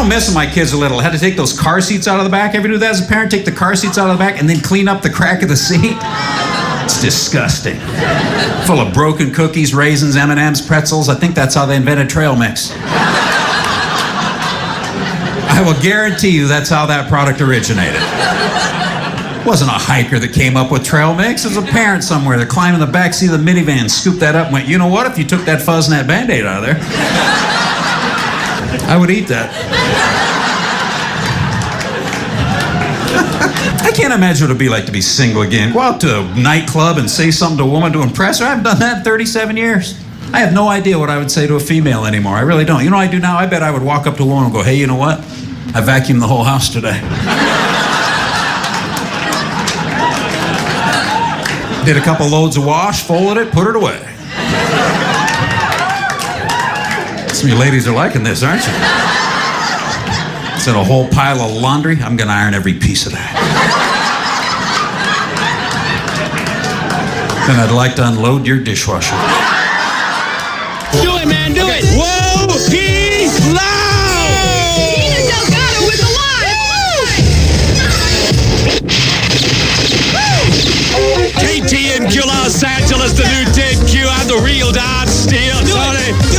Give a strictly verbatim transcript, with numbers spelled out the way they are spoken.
don't miss when my kids are little. I had to take those car seats out of the back. Ever do that as a parent? Take the car seats out of the back and then clean up the crack of the seat? It's disgusting. Full of broken cookies, raisins, M and M's, pretzels. I think that's how they invented trail mix. I will guarantee you that's how that product originated. It wasn't a hiker that came up with trail mix. It was a parent somewhere that climbed in the backseat of the minivan, scooped that up and went, you know what, if you took that fuzz and that Band-Aid out of there, I would eat that. I can't imagine what it'd be like to be single again. Go out to a nightclub and say something to a woman to impress her. I haven't done that in thirty-seven years. I have no idea what I would say to a female anymore. I really don't. You know what I do now? I bet I would walk up to a woman and go, hey, you know what? I vacuumed the whole house today. Did a couple loads of wash, folded it, put it away. Some of you ladies are liking this, aren't you? Instead of a whole pile of laundry, I'm gonna iron every piece of that. Then I'd like to unload your dishwasher. Do it, man, do it! Whoa, he's loud! Tina Delgado is alive! K T M Q Los Angeles, the new ten Q, and the real Don